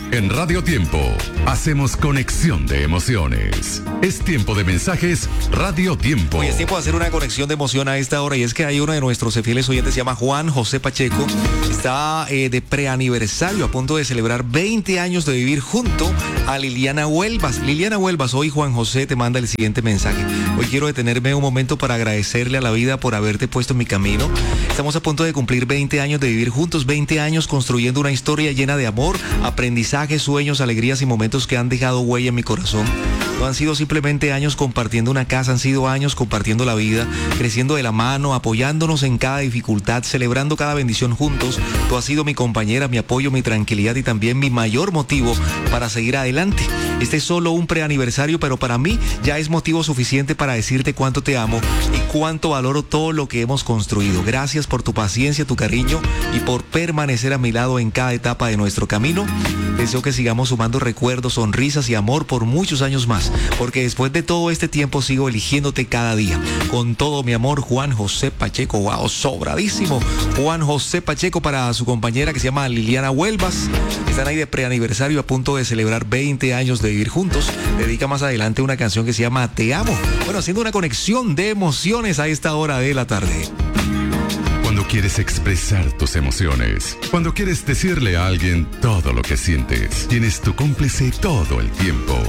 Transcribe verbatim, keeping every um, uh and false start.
En Radio Tiempo, hacemos conexión de emociones. Es tiempo de mensajes Radio Tiempo. Hoy es tiempo de hacer una conexión de emoción a esta hora, y es que hay uno de nuestros fieles oyentes, se llama Juan José Pacheco. Está eh, de preaniversario, a punto de celebrar veinte años de vivir junto a Liliana Huelvas. Liliana Huelvas, hoy Juan José te manda el siguiente mensaje. Hoy quiero detenerme un momento para agradecerle a la vida por haberte puesto en mi camino. Estamos a punto de cumplir veinte años de vivir juntos, veinte años construyendo una historia llena de amor, aprendizaje, sueños, alegrías y momentos que han dejado huella en mi corazón. No han sido simplemente años compartiendo una casa, han sido años compartiendo la vida, creciendo de la mano, apoyándonos en cada dificultad, celebrando cada bendición juntos. Tú has sido mi compañera, mi apoyo, mi tranquilidad y también mi mayor motivo para seguir adelante. Este es solo un preaniversario, pero para mí ya es motivo suficiente para decirte cuánto te amo y cuánto valoro todo lo que hemos construido. Gracias por tu paciencia, tu cariño y por permanecer a mi lado en cada etapa de nuestro camino. Deseo que sigamos sumando recuerdos, sonrisas y amor por muchos años más, porque después de todo este tiempo sigo eligiéndote cada día. Con todo mi amor, Juan José Pacheco. Wow, sobradísimo. Juan José Pacheco para su compañera que se llama Liliana Huelvas. Están ahí de preaniversario, a punto de celebrar veinte años de vivir juntos. Dedica más adelante una canción que se llama Te Amo. Bueno, haciendo una conexión de emociones a esta hora de la tarde. Cuando quieres expresar tus emociones, cuando quieres decirle a alguien todo lo que sientes, tienes tu cómplice todo el tiempo.